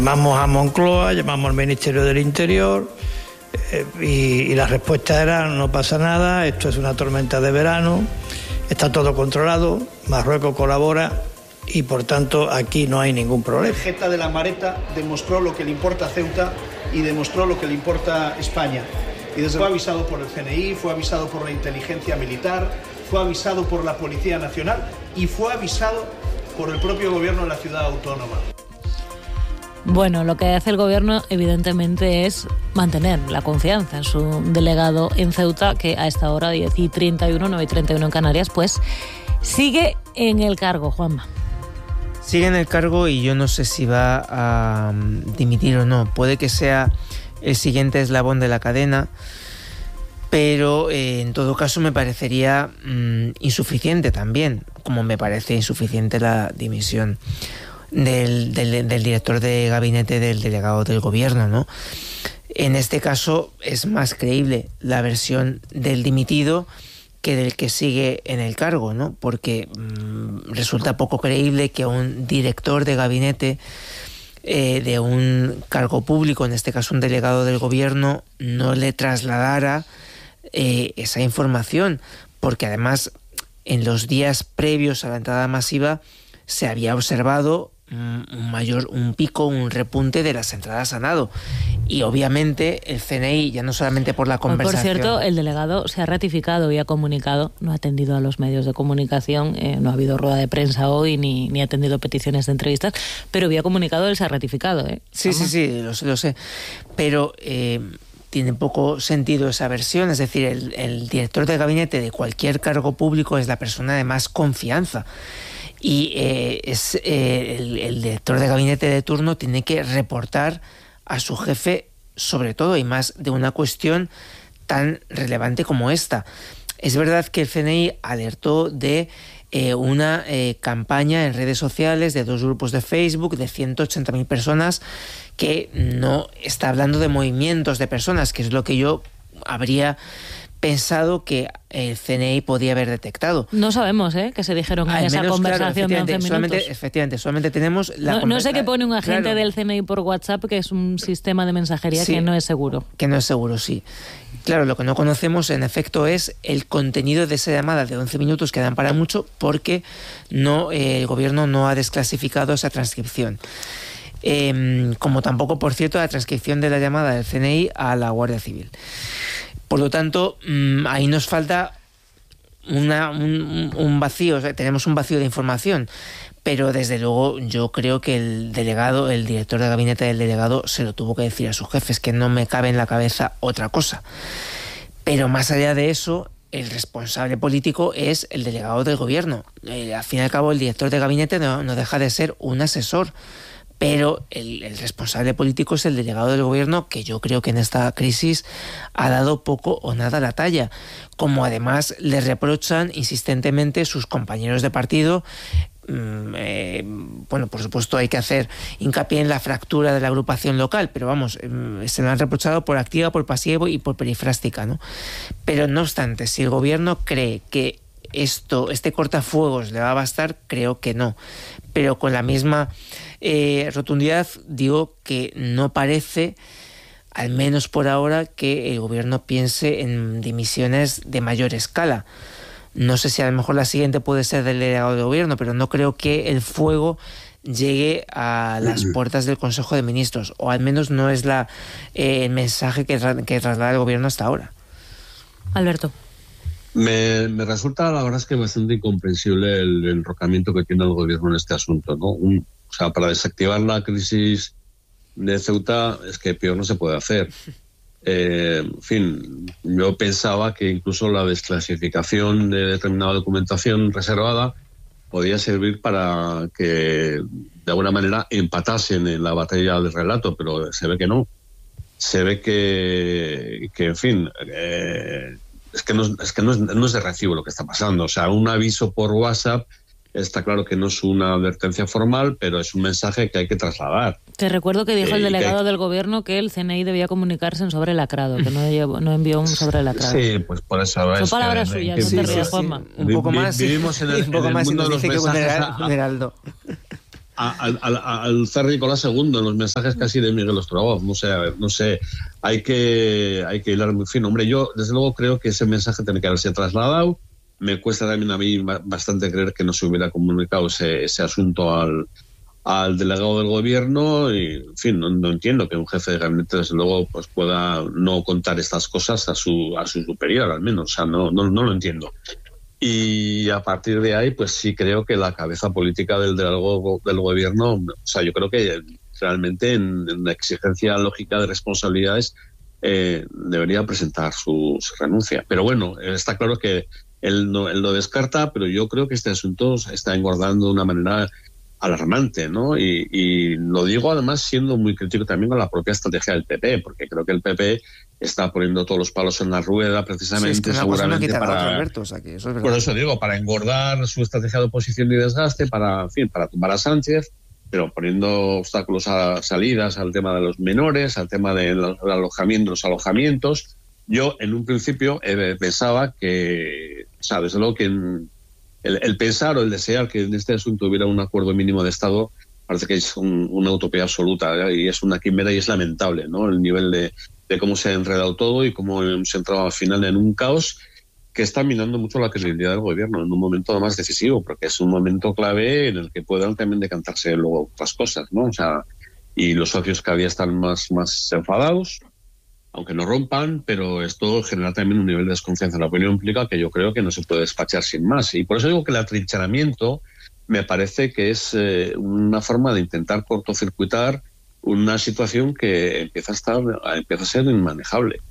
Llamamos a Moncloa, llamamos al Ministerio del Interior y la respuesta era: no pasa nada, esto es una tormenta de verano, está todo controlado, Marruecos colabora y por tanto aquí no hay ningún problema. La tarjeta de la Mareta demostró lo que le importa a Ceuta y demostró lo que le importa a España. Y fue avisado por el CNI, fue avisado por la inteligencia militar, fue avisado por la Policía Nacional y fue avisado por el propio gobierno de la ciudad autónoma. Bueno, lo que hace el gobierno evidentemente es mantener la confianza en su delegado en Ceuta, que a esta hora, 10:31, 9:31 en Canarias, pues sigue en el cargo, Juanma. Sigue en el cargo y yo no sé si va a dimitir o no. Puede que sea el siguiente eslabón de la cadena, pero en todo caso me parecería insuficiente también, como me parece insuficiente la dimisión del director de gabinete del delegado del gobierno, ¿no? En este caso es más creíble la versión del dimitido que del que sigue en el cargo, ¿no? Porque resulta poco creíble que un director de gabinete de un cargo público, en este caso un delegado del gobierno, no le trasladara esa información, porque además en los días previos a la entrada masiva se había observado un pico, un repunte de las entradas a nado. Y obviamente el CNI, ya no solamente por la conversación... Por cierto, el delegado se ha ratificado y ha comunicado, no ha atendido a los medios de comunicación, no ha habido rueda de prensa hoy ni ha atendido peticiones de entrevistas, pero había comunicado, él se ha ratificado. Sí, lo sé. Pero tiene poco sentido esa versión, es decir, el director de gabinete de cualquier cargo público es la persona de más confianza. Y el director de gabinete de turno tiene que reportar a su jefe sobre todo y más de una cuestión tan relevante como esta. Es verdad que el CNI alertó de una campaña en redes sociales de 2 grupos de Facebook de 180.000 personas, que no está hablando de movimientos de personas, que es lo que yo habría pensado que el CNI podía haber detectado. No sabemos, que se dijeron en esa conversación, claro, de 11 minutos. Efectivamente, solamente tenemos la conversación. No sé qué pone un agente del CNI por WhatsApp, que es un sistema de mensajería que no es seguro. Que no es seguro, sí. Claro, lo que no conocemos, en efecto, es el contenido de esa llamada de 11 minutos, que dan para mucho, porque el gobierno no ha desclasificado esa transcripción. Como tampoco, por cierto, la transcripción de la llamada del CNI a la Guardia Civil. Por lo tanto, ahí nos falta un vacío, o sea, tenemos un vacío de información, pero desde luego yo creo que el director de gabinete del delegado se lo tuvo que decir a sus jefes, que no me cabe en la cabeza otra cosa. Pero más allá de eso, el responsable político es el delegado del gobierno. Al fin y al cabo, el director de gabinete no deja de ser un asesor. Pero el responsable político es el delegado del gobierno, que yo creo que en esta crisis ha dado poco o nada la talla. Como además le reprochan insistentemente sus compañeros de partido. Bueno, por supuesto hay que hacer hincapié en la fractura de la agrupación local, pero vamos, se lo han reprochado por activa, por pasiva y por perifrástica, ¿no? Pero no obstante, si el gobierno cree que este cortafuegos le va a bastar, creo que no. Pero con la misma rotundidad digo que no parece, al menos por ahora, que el gobierno piense en dimisiones de mayor escala. No sé si a lo mejor la siguiente puede ser del delegado de gobierno, pero no creo que el fuego llegue a las puertas del Consejo de Ministros, o al menos no es el mensaje que traslada el gobierno hasta ahora. Alberto. Me resulta, la verdad es que bastante incomprensible el enrocamiento que tiene el gobierno en este asunto, ¿no? O sea, para desactivar la crisis de Ceuta es que peor no se puede hacer. En fin, yo pensaba que incluso la desclasificación de determinada documentación reservada podía servir para que de alguna manera empatasen en la batalla del relato, pero se ve que no. Se ve que en fin... Es que no es de recibo lo que está pasando. O sea, un aviso por WhatsApp está claro que no es una advertencia formal, pero es un mensaje que hay que trasladar. Te recuerdo que dijo el delegado del gobierno que el CNI debía comunicarse en sobre lacrado, que no envió un sobre lacrado. Sí, pues por eso. Son palabras suyas, no te rías, Juanma. Un poco más, vivimos en el mundo de los mensajes Geraldo. al zar Nicolás II en los mensajes casi de Miguel Ostrogoth. No sé, hay que hilar muy fino. Hombre, yo desde luego creo que ese mensaje tiene que haberse trasladado. Me cuesta también a mí bastante creer que no se hubiera comunicado ese asunto al delegado del gobierno y, en fin, no entiendo que un jefe de gabinete desde luego pues pueda no contar estas cosas a su superior, al menos. O sea, no lo entiendo. Y a partir de ahí, pues sí creo que la cabeza política del gobierno, o sea, yo creo que realmente en la exigencia lógica de responsabilidades debería presentar su renuncia. Pero bueno, está claro que él lo descarta, pero yo creo que este asunto está engordando de una manera alarmante, ¿no? Y lo digo además siendo muy crítico también con la propia estrategia del PP, porque creo que el PP está poniendo todos los palos en la rueda precisamente, seguramente para... Alberto, o sea, que eso es verdad. Por eso digo, para engordar su estrategia de oposición y desgaste, para tumbar a Sánchez, pero poniendo obstáculos a salidas al tema de los menores, al tema de los alojamientos. Yo en un principio pensaba que, o sea, desde luego que el pensar o el desear que en este asunto hubiera un acuerdo mínimo de Estado parece que es una utopía absoluta, y es una quimera y es lamentable, ¿no? El nivel de cómo se ha enredado todo y cómo hemos entrado al final en un caos que está minando mucho la credibilidad del gobierno en un momento además decisivo, porque es un momento clave en el que puedan también decantarse luego otras cosas, ¿no? O sea, y los socios cada día están más enfadados, aunque no rompan, pero esto genera también un nivel de desconfianza en la opinión pública que yo creo que no se puede despachar sin más. Y por eso digo que el atrincheramiento me parece que es una forma de intentar cortocircuitar una situación que empieza a ser inmanejable.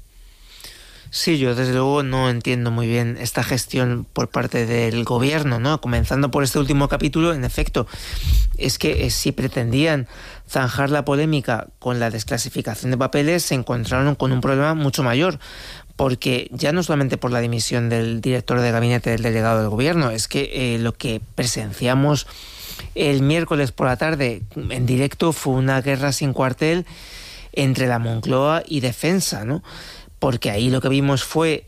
Sí, yo desde luego no entiendo muy bien esta gestión por parte del gobierno, ¿no? Comenzando por este último capítulo, en efecto, es que si pretendían zanjar la polémica con la desclasificación de papeles, se encontraron con un problema mucho mayor, porque ya no solamente por la dimisión del director de gabinete del delegado del gobierno, es que lo que presenciamos el miércoles por la tarde en directo fue una guerra sin cuartel entre la Moncloa y Defensa, ¿no? Porque ahí lo que vimos fue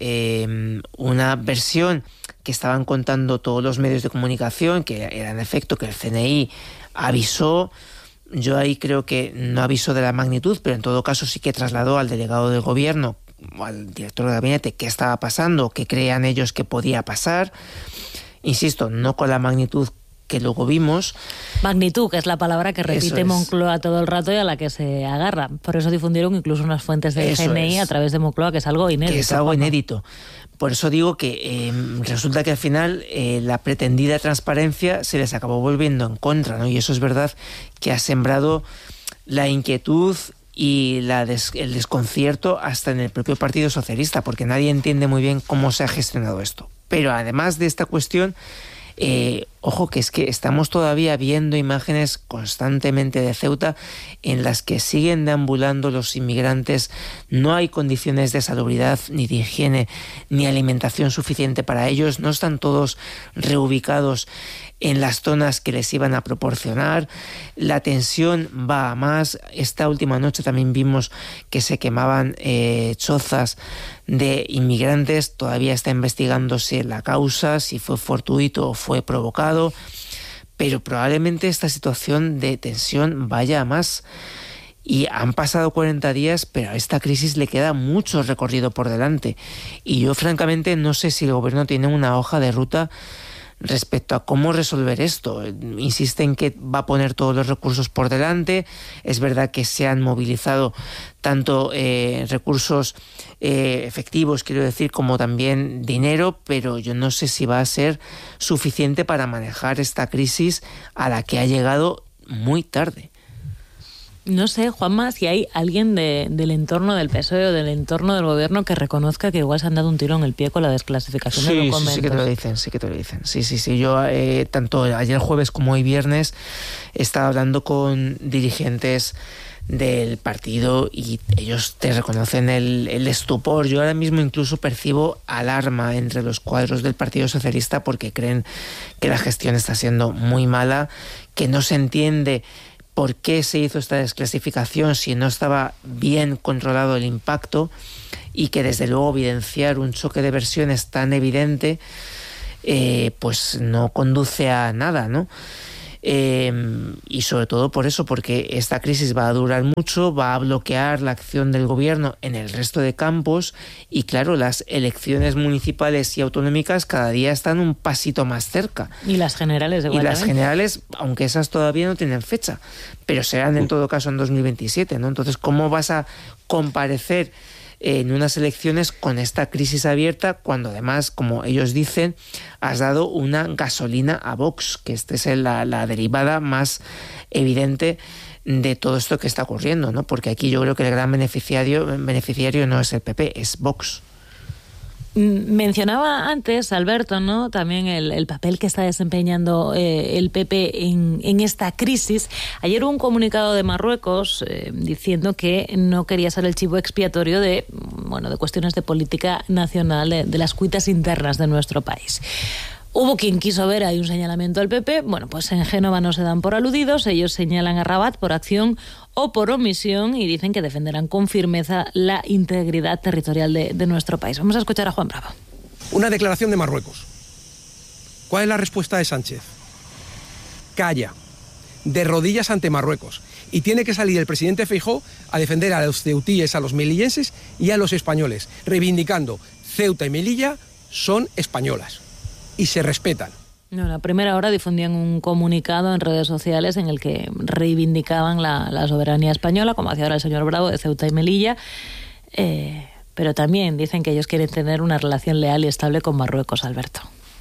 una versión que estaban contando todos los medios de comunicación, que era en efecto que el CNI avisó. Yo ahí creo que no avisó de la magnitud, pero en todo caso sí que trasladó al delegado del gobierno o al director de gabinete qué estaba pasando, qué creían ellos que podía pasar. Insisto, no con la magnitud que luego vimos. Magnitud, que es la palabra que repite Moncloa todo el rato y a la que se agarra. Por eso difundieron incluso unas fuentes del GNI a través de Moncloa, que es algo inédito. Que es algo inédito. Por eso digo que resulta que al final la pretendida transparencia se les acabó volviendo en contra, ¿no? Y eso es verdad que ha sembrado la inquietud y el desconcierto hasta en el propio Partido Socialista, porque nadie entiende muy bien cómo se ha gestionado esto. Pero además de esta cuestión, ojo, que es que estamos todavía viendo imágenes constantemente de Ceuta en las que siguen deambulando los inmigrantes. No hay condiciones de salubridad, ni de higiene, ni alimentación suficiente para ellos. No están todos reubicados en las zonas que les iban a proporcionar. La tensión va a más. Esta última noche también vimos que se quemaban chozas de inmigrantes. Todavía está investigándose la causa, si fue fortuito o fue provocado, pero probablemente esta situación de tensión vaya a más. Y han pasado 40 días, pero a esta crisis le queda mucho recorrido por delante. Y yo francamente no sé si el gobierno tiene una hoja de ruta respecto a cómo resolver esto. Insiste en que va a poner todos los recursos por delante. Es verdad que se han movilizado tanto recursos efectivos, quiero decir, como también dinero, pero yo no sé si va a ser suficiente para manejar esta crisis a la que ha llegado muy tarde. No sé, Juanma, si hay alguien del entorno del PSOE o del entorno del gobierno que reconozca que igual se han dado un tiro en el pie con la desclasificación de documentos. Sí que te lo dicen, sí que te lo dicen. Sí. Yo tanto ayer jueves como hoy viernes estaba hablando con dirigentes del partido y ellos te reconocen el estupor. Yo ahora mismo incluso percibo alarma entre los cuadros del Partido Socialista porque creen que la gestión está siendo muy mala, que no se entiende por qué se hizo esta desclasificación si no estaba bien controlado el impacto, y que desde luego evidenciar un choque de versiones tan evidente pues no conduce a nada, ¿no? y sobre todo por eso, porque esta crisis va a durar mucho, va a bloquear la acción del gobierno en el resto de campos y claro, las elecciones municipales y autonómicas cada día están un pasito más cerca. Y las generales igual. Y las generales, aunque esas todavía no tienen fecha, pero serán en todo caso en 2027, ¿no? Entonces, ¿cómo vas a comparecer en unas elecciones con esta crisis abierta cuando además, como ellos dicen, has dado una gasolina a Vox, que esta es la derivada más evidente de todo esto que está ocurriendo, ¿no? Porque aquí yo creo que el gran beneficiario no es el PP, es Vox. Mencionaba antes, Alberto, ¿no?, también el papel que está desempeñando el PP en esta crisis. Ayer hubo un comunicado de Marruecos diciendo que no quería ser el chivo expiatorio de cuestiones de política nacional, de las cuitas internas de nuestro país. Hubo quien quiso ver ahí un señalamiento al PP. Bueno, pues en Génova no se dan por aludidos. Ellos señalan a Rabat por acción o por omisión y dicen que defenderán con firmeza la integridad territorial de nuestro país. Vamos a escuchar a Juan Bravo. Una declaración de Marruecos. ¿Cuál es la respuesta de Sánchez? Calla, de rodillas ante Marruecos. Y tiene que salir el presidente Feijóo a defender a los ceutíes, a los melillenses y a los españoles, reivindicando Ceuta y Melilla son españolas y se respetan. A primera hora difundían un comunicado en redes sociales en el que reivindicaban la soberanía española, como hacía ahora el señor Bravo, de Ceuta y Melilla, pero también dicen que ellos quieren tener una relación leal y estable con Marruecos, Alberto.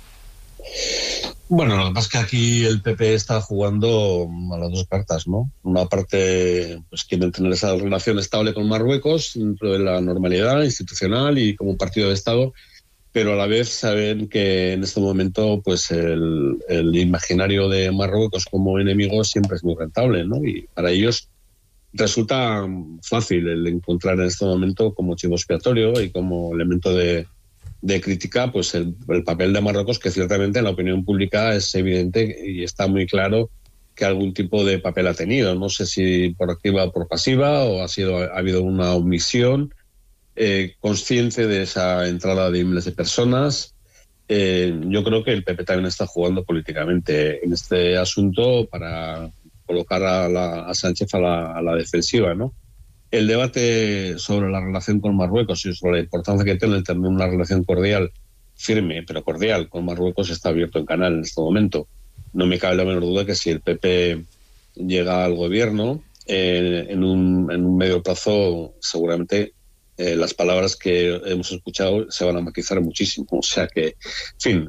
Bueno, lo que pasa es que aquí el PP está jugando a las dos cartas, ¿no? Una parte, pues quieren tener esa relación estable con Marruecos dentro de la normalidad institucional y como partido de Estado, pero a la vez saben que en este momento pues el imaginario de Marruecos como enemigo siempre es muy rentable, ¿no? Y para ellos resulta fácil el encontrar en este momento como chivo expiatorio y como elemento de crítica pues el papel de Marruecos, que ciertamente en la opinión pública es evidente y está muy claro que algún tipo de papel ha tenido. No sé si por activa o por pasiva o ha habido una omisión consciente de esa entrada de miles de personas. Yo creo que el PP también está jugando políticamente en este asunto para colocar a Sánchez a la defensiva, ¿no? El debate sobre la relación con Marruecos y sobre la importancia que tiene el tener una relación cordial, firme pero cordial con Marruecos está abierto en canal en este momento. No me cabe la menor duda que si el PP llega al gobierno en un medio plazo, seguramente las palabras que hemos escuchado se van a matizar muchísimo. O sea que, en fin,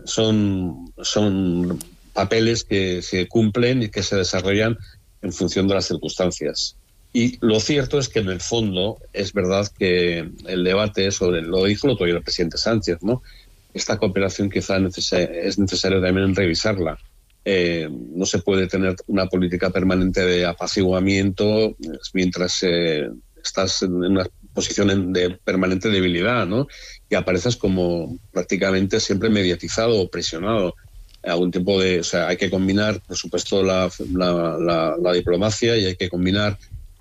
son papeles que se cumplen y que se desarrollan en función de las circunstancias. Y lo cierto es que en el fondo es verdad que el debate lo dijo el otro día el presidente Sánchez, ¿no? Esta cooperación quizá es necesario también revisarla. No se puede tener una política permanente de apaciguamiento mientras estás en una posición de permanente debilidad, ¿no? Y apareces como prácticamente siempre mediatizado o presionado. Algún tipo hay que combinar, por supuesto, la diplomacia y hay que combinar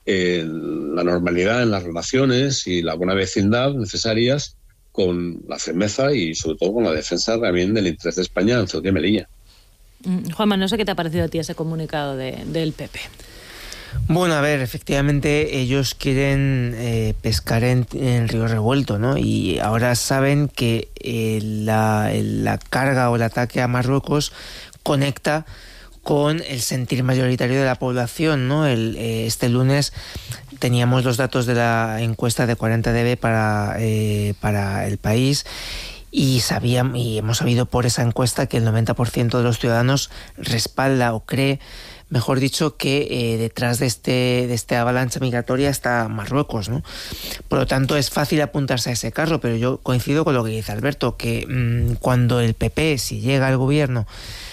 la normalidad en las relaciones y la buena vecindad necesarias con la firmeza y sobre todo con la defensa también del interés de España en Ceuta y Melilla. Juanma, no sé qué te ha parecido a ti ese comunicado del PP. Bueno, a ver, efectivamente ellos quieren pescar en río revuelto, ¿no? Y ahora saben que la carga o el ataque a Marruecos conecta con el sentir mayoritario de la población, ¿no? Este lunes teníamos los datos de la encuesta de 40dB para el país y hemos sabido por esa encuesta que el 90% de los ciudadanos respalda o cree, mejor dicho, que detrás de este avalancha migratoria está Marruecos, ¿no? Por lo tanto, es fácil apuntarse a ese carro, pero yo coincido con lo que dice Alberto, que cuando el PP, si llega al gobierno,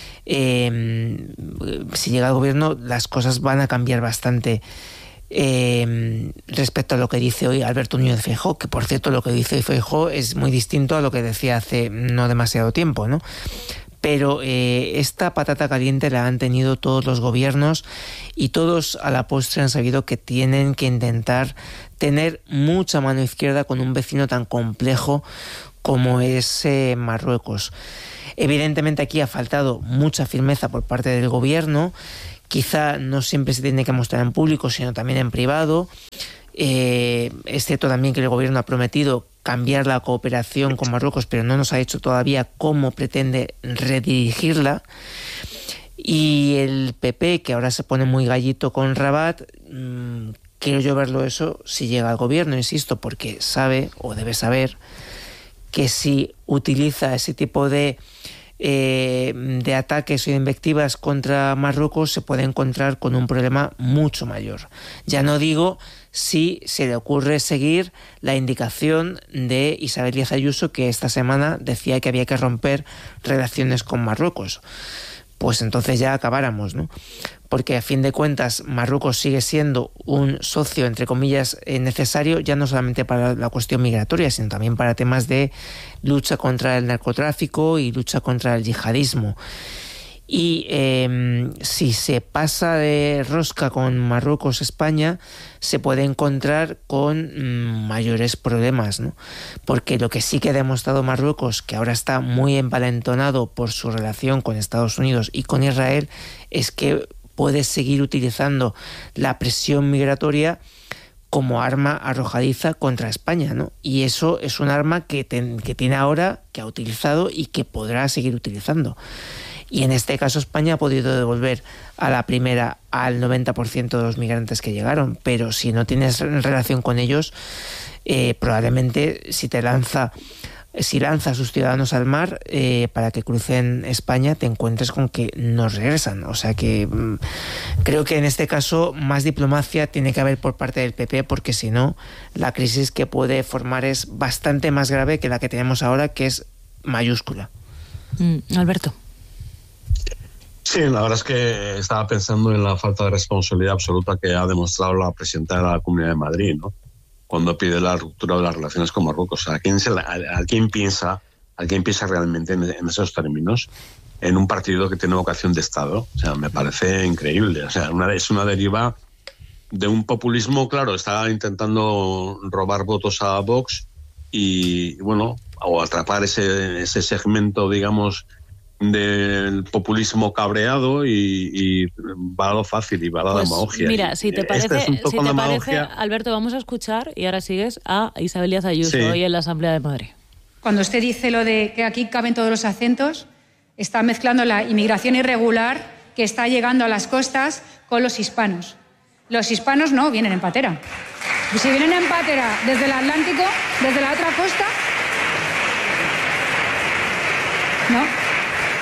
las cosas van a cambiar bastante respecto a lo que dice hoy Alberto Núñez Feijóo, que por cierto lo que dice Feijóo es muy distinto a lo que decía hace no demasiado tiempo, ¿no? Pero esta patata caliente la han tenido todos los gobiernos y todos a la postre han sabido que tienen que intentar tener mucha mano izquierda con un vecino tan complejo como es Marruecos. Evidentemente aquí ha faltado mucha firmeza por parte del gobierno, quizá no siempre se tiene que mostrar en público, sino también en privado. Es cierto también que el gobierno ha prometido cambiar la cooperación con Marruecos, pero no nos ha dicho todavía cómo pretende redirigirla. Y el PP, que ahora se pone muy gallito con Rabat, quiero yo verlo eso si llega al gobierno, insisto, porque sabe o debe saber que si utiliza ese tipo de ataques o de invectivas contra Marruecos se puede encontrar con un problema mucho mayor. Ya no digo si se le ocurre seguir la indicación de Isabel Díaz Ayuso, que esta semana decía que había que romper relaciones con Marruecos. Pues entonces ya acabáramos, ¿no? Porque a fin de cuentas Marruecos sigue siendo un socio, entre comillas, necesario, ya no solamente para la cuestión migratoria, sino también para temas de lucha contra el narcotráfico y lucha contra el yihadismo. Y si se pasa de rosca con Marruecos-España, se puede encontrar con mayores problemas, ¿no? Porque lo que sí que ha demostrado Marruecos, que ahora está muy envalentonado por su relación con Estados Unidos y con Israel, es que puede seguir utilizando la presión migratoria como arma arrojadiza contra España, ¿no? Y eso es un arma que tiene ahora, que ha utilizado y que podrá seguir utilizando. Y en este caso España ha podido devolver a la primera al 90% de los migrantes que llegaron, pero si no tienes relación con ellos, probablemente si lanza a sus ciudadanos al mar para que crucen España, te encuentres con que no regresan. O sea que creo que en este caso más diplomacia tiene que haber por parte del PP, porque si no, la crisis que puede formar es bastante más grave que la que tenemos ahora, que es mayúscula. Alberto. Sí, la verdad es que estaba pensando en la falta de responsabilidad absoluta que ha demostrado la presidenta de la Comunidad de Madrid, ¿no? Cuando pide la ruptura de las relaciones con Marruecos. ¿A quién piensa realmente en esos términos? En un partido que tiene vocación de Estado. O sea, me parece increíble. O sea, es una deriva de un populismo, claro, está intentando robar votos a Vox y, bueno, o atrapar ese segmento, digamos, del populismo cabreado y va a lo fácil y va a la demagogia. Mira, si te parece, Alberto, vamos a escuchar, y ahora sigues, a Isabel Díaz Ayuso, sí, hoy en la Asamblea de Madrid. Cuando usted dice lo de que aquí caben todos los acentos, está mezclando la inmigración irregular que está llegando a las costas con los hispanos. Los hispanos no vienen en patera. Y si vienen en patera desde el Atlántico, desde la otra costa, ¿no?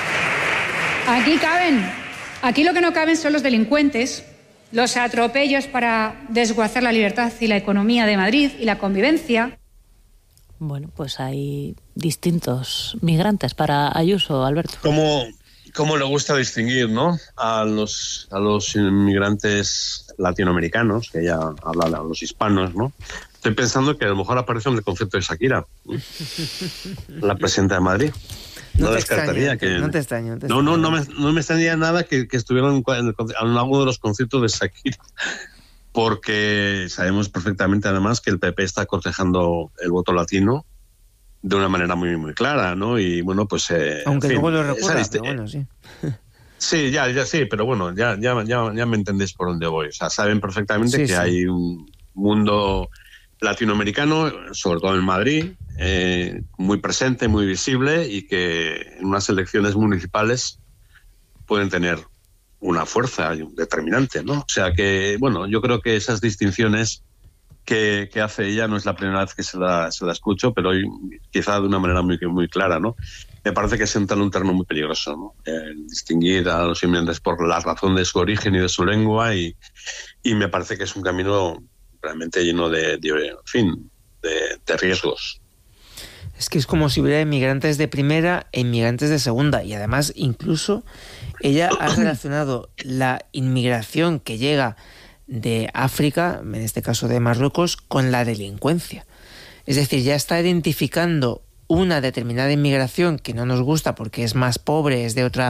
Aquí lo que no caben son los delincuentes, los atropellos para desguazar la libertad y la economía de Madrid y la convivencia. Bueno, pues hay distintos migrantes para Ayuso, Alberto. ¿Cómo le gusta distinguir, ¿no? A los inmigrantes latinoamericanos, que ella habla de los hispanos, ¿no? Estoy pensando que a lo mejor aparece en el concepto de Shakira, la presidenta de Madrid. No descartaría que... No te extraño. No me extrañaría nada que estuvieran en alguno de los conceptos de Shakira, porque sabemos perfectamente además que el PP está cortejando el voto latino de una manera muy, muy clara, ¿no? Y bueno, pues... aunque luego lo recuerda, pero bueno, sí. Sí, sí, pero bueno, ya me entendéis por dónde voy. O sea, saben perfectamente que hay un mundo latinoamericano, sobre todo en Madrid, muy presente, muy visible, y que en unas elecciones municipales pueden tener una fuerza determinante, ¿no? O sea que, bueno, yo creo que esas distinciones que hace ella no es la primera vez que se la escucho, pero hoy quizá de una manera muy, muy clara, ¿no? Me parece que se entra en un terreno muy peligroso, ¿no? Distinguir a los inmigrantes por la razón de su origen y de su lengua, y me parece que es un camino realmente lleno de riesgos. Es que es como si hubiera inmigrantes de primera e inmigrantes de segunda, y además incluso ella ha relacionado la inmigración que llega de África, en este caso de Marruecos, con la delincuencia. Es decir, ya está identificando una determinada inmigración que no nos gusta porque es más pobre, es de otra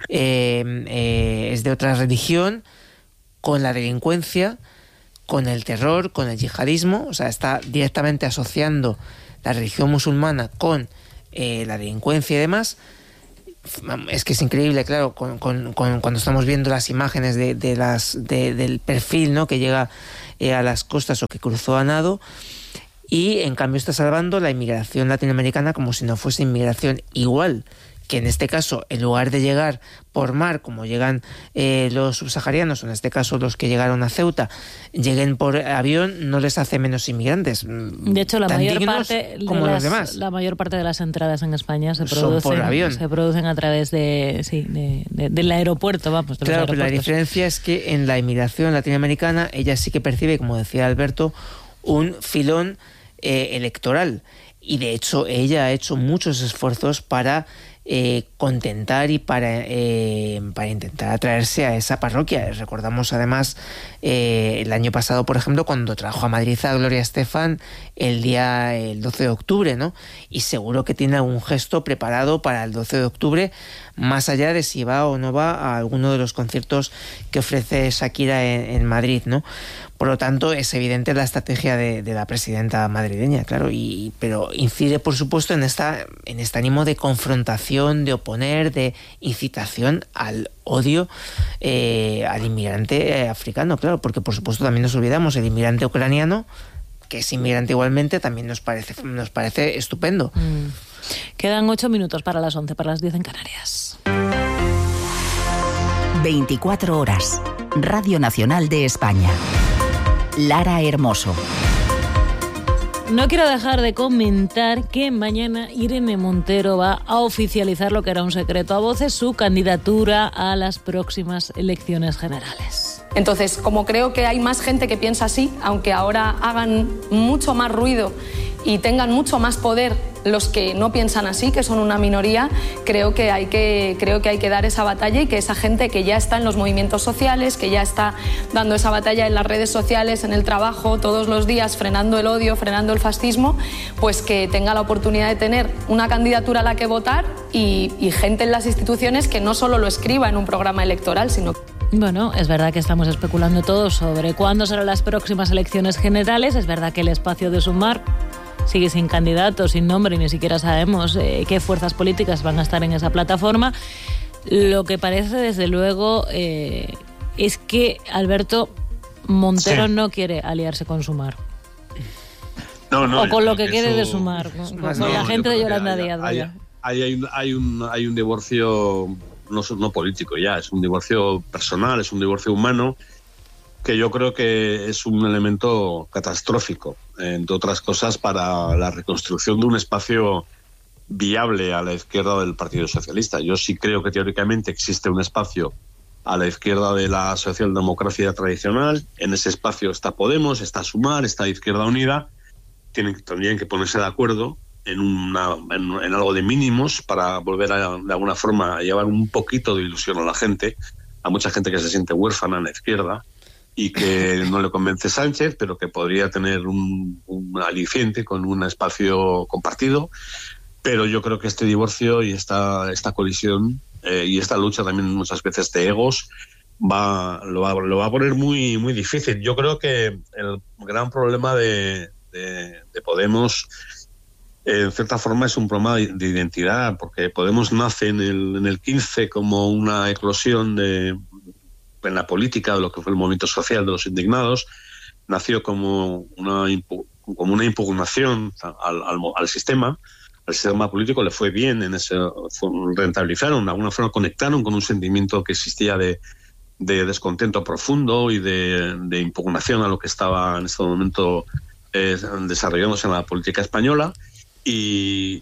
religión, con la delincuencia, con el terror, con el yihadismo. O sea, está directamente asociando la religión musulmana con la delincuencia y demás. Es que es increíble, claro, cuando estamos viendo las imágenes del perfil, ¿no?, que llega a las costas o que cruzó a nado, y en cambio está salvando la inmigración latinoamericana como si no fuese inmigración igual, que en este caso, en lugar de llegar por mar, como llegan los subsaharianos, o en este caso los que llegaron a Ceuta, lleguen por avión, no les hace menos inmigrantes. De hecho, la mayor parte de las entradas en España se producen a través del aeropuerto, vamos. Claro, pero la diferencia es que en la inmigración latinoamericana ella sí que percibe, como decía Alberto, un filón electoral. Y de hecho ella ha hecho muchos esfuerzos para contentar y para intentar atraerse a esa parroquia. Recordamos además el año pasado, por ejemplo, cuando trajo a Madrid a Gloria Estefan el 12 de octubre, ¿no? Y seguro que tiene algún gesto preparado para el 12 de octubre, más allá de si va o no va a alguno de los conciertos que ofrece Shakira en Madrid, ¿no? Por lo tanto, es evidente la estrategia de la presidenta madrileña, claro, pero incide, por supuesto, en este ánimo de confrontación, de oponer, de incitación al odio al inmigrante africano, claro, porque, por supuesto, también nos olvidamos, el inmigrante ucraniano, que es inmigrante igualmente, también nos parece estupendo. Quedan 8 minutos para las 11, para las 10 en Canarias. 24 horas. Radio Nacional de España. Lara Hermoso. No quiero dejar de comentar que mañana Irene Montero va a oficializar lo que era un secreto a voces, su candidatura a las próximas elecciones generales. Entonces, como creo que hay más gente que piensa así, aunque ahora hagan mucho más ruido y tengan mucho más poder los que no piensan así, que son una minoría, creo que hay que dar esa batalla, y que esa gente que ya está en los movimientos sociales, que ya está dando esa batalla en las redes sociales, en el trabajo, todos los días, frenando el odio, frenando el fascismo, pues que tenga la oportunidad de tener una candidatura a la que votar y gente en las instituciones que no solo lo escriba en un programa electoral, sino... Bueno, es verdad que estamos especulando todos sobre cuándo serán las próximas elecciones generales. Es verdad que el espacio de Sumar sigue sin candidato, sin nombre, y ni siquiera sabemos qué fuerzas políticas van a estar en esa plataforma. Lo que parece, desde luego, es que Alberto Montero no quiere aliarse con Sumar. O con lo que quede de Sumar, con la gente de Yolanda Díaz. Hay un divorcio no político ya, es un divorcio personal, es un divorcio humano, que yo creo que es un elemento catastrófico, entre otras cosas, para la reconstrucción de un espacio viable a la izquierda del Partido Socialista. Yo sí creo que teóricamente existe un espacio a la izquierda de la socialdemocracia tradicional. En ese espacio está Podemos, está Sumar, está Izquierda Unida. Tendrían que ponerse de acuerdo en algo de mínimos para volver de alguna forma a llevar un poquito de ilusión a la gente, a mucha gente que se siente huérfana en la izquierda y que no le convence Sánchez, pero que podría tener un aliciente con un espacio compartido. Pero yo creo que este divorcio y esta colisión y esta lucha también muchas veces de egos lo va a poner muy, muy difícil. Yo creo que el gran problema de Podemos, en cierta forma, es un problema de identidad, porque Podemos nace en el 15 como una eclosión en la política de lo que fue el movimiento social de los indignados. Nació como una impugnación al sistema. Al sistema político le fue bien, rentabilizaron, de alguna forma conectaron con un sentimiento que existía de descontento profundo y de impugnación a lo que estaba en este momento desarrollándose en la política española. Y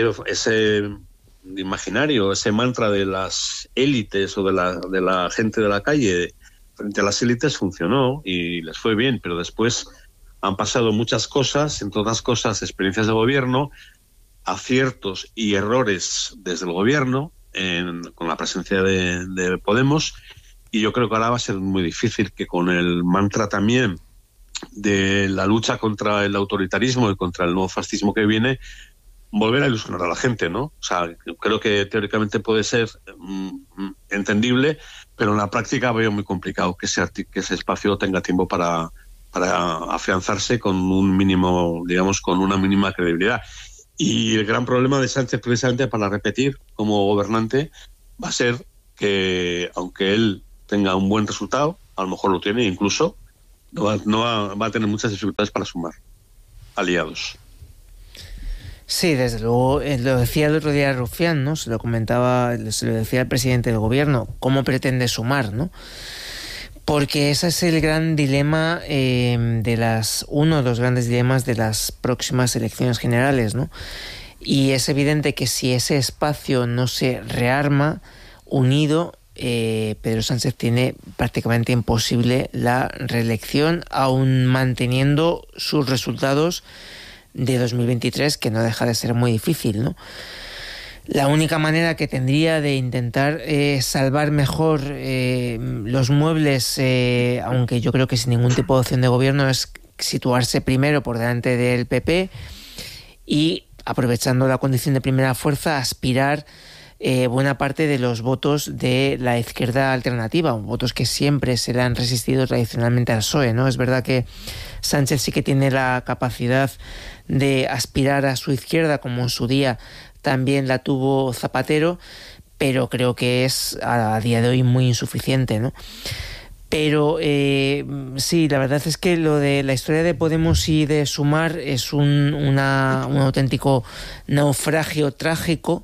ese imaginario, ese mantra de las élites o de la gente de la calle frente a las élites funcionó y les fue bien, pero después han pasado muchas cosas, entre otras cosas experiencias de gobierno, aciertos y errores desde el gobierno con la presencia de Podemos, y yo creo que ahora va a ser muy difícil que con el mantra también de la lucha contra el autoritarismo y contra el nuevo fascismo que viene, volver a ilusionar a la gente, ¿no? O sea, creo que teóricamente puede ser entendible, pero en la práctica veo muy complicado que ese espacio tenga tiempo para afianzarse con un mínimo, digamos, con una mínima credibilidad. Y el gran problema de Sánchez, precisamente para repetir como gobernante, va a ser que, aunque él tenga un buen resultado, a lo mejor lo tiene, incluso va a tener muchas dificultades para sumar aliados. Sí, desde luego, lo decía el otro día Rufián, ¿no? Se lo decía el presidente del gobierno, cómo pretende sumar, ¿no? Porque ese es el gran dilema uno de los grandes dilemas de las próximas elecciones generales, ¿no? Y es evidente que si ese espacio no se rearma unido, Pedro Sánchez tiene prácticamente imposible la reelección, aún manteniendo sus resultados de 2023, que no deja de ser muy difícil, ¿no? La única manera que tendría de intentar salvar mejor los muebles, aunque yo creo que sin ningún tipo de opción de gobierno, es situarse primero por delante del PP y, aprovechando la condición de primera fuerza, aspirar buena parte de los votos de la izquierda alternativa, votos que siempre se le han resistido tradicionalmente al PSOE, ¿no? Es verdad que Sánchez sí que tiene la capacidad de aspirar a su izquierda, como en su día también la tuvo Zapatero, pero creo que es a día de hoy muy insuficiente, ¿no? Pero sí, la verdad es que lo de la historia de Podemos y de Sumar es un auténtico naufragio trágico,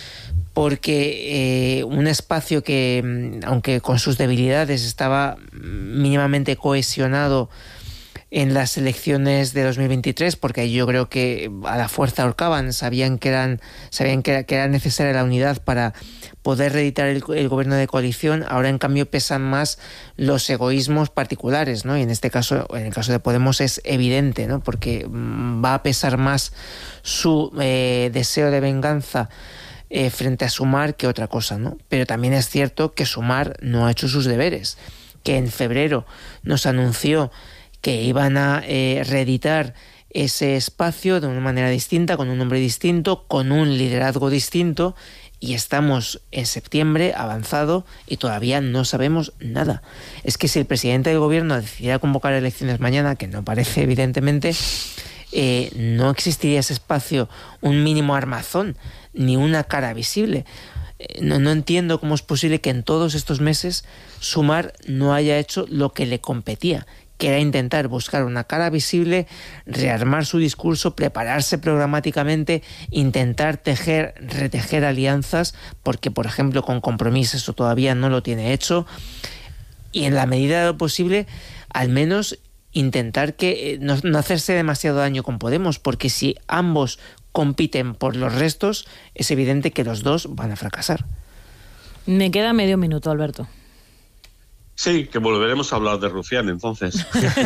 porque un espacio que, aunque con sus debilidades, estaba mínimamente cohesionado en las elecciones de 2023, porque yo creo que a la fuerza ahorcaban, sabían que era necesaria la unidad para poder reeditar el gobierno de coalición. Ahora, en cambio, pesan más los egoísmos particulares, ¿no? Y en el caso de Podemos es evidente, ¿no? Porque va a pesar más su deseo de venganza frente a Sumar que otra cosa, ¿no? Pero también es cierto que Sumar no ha hecho sus deberes, que en febrero nos anunció que iban a reeditar ese espacio de una manera distinta, con un nombre distinto, con un liderazgo distinto, y estamos en septiembre avanzado y todavía no sabemos nada. Es que si el presidente del gobierno decidiera convocar elecciones mañana, que no parece evidentemente, no existiría ese espacio, un mínimo armazón, ni una cara visible. No entiendo cómo es posible que en todos estos meses Sumar no haya hecho lo que le competía, que era intentar buscar una cara visible, rearmar su discurso, prepararse programáticamente, intentar retejer alianzas, porque, por ejemplo, con Compromís eso todavía no lo tiene hecho, y en la medida de lo posible, al menos intentar que no hacerse demasiado daño con Podemos, porque si ambos compiten por los restos, es evidente que los dos van a fracasar. Me queda medio minuto, Alberto. Sí, que volveremos a hablar de Rufián entonces.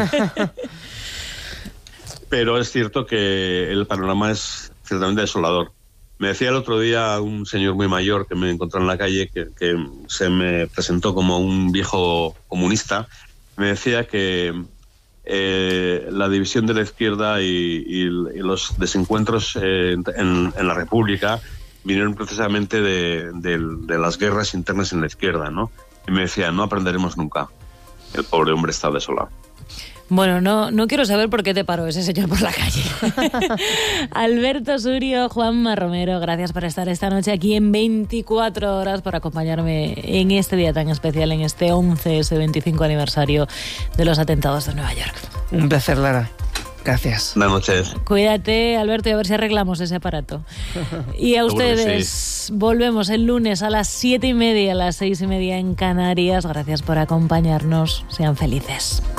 Pero es cierto que el panorama es ciertamente desolador. Me decía el otro día un señor muy mayor que me encontró en la calle, que se me presentó como un viejo comunista. Me decía que la división de la izquierda y los desencuentros en la República vinieron precisamente de las guerras internas en la izquierda, ¿no? Y me decía, no aprenderemos nunca. El pobre hombre está desolado. Bueno, no quiero saber por qué te paró ese señor por la calle. Alberto Surio, Juanma Romero, gracias por estar esta noche aquí en 24 horas, por acompañarme en este día tan especial, en este 25 aniversario de los atentados de Nueva York. Un placer, Lara. Gracias. Buenas noches. Cuídate, Alberto, y a ver si arreglamos ese aparato. Y a ustedes, sí. Volvemos el lunes a las 7:30, a las 6:30 en Canarias. Gracias por acompañarnos. Sean felices.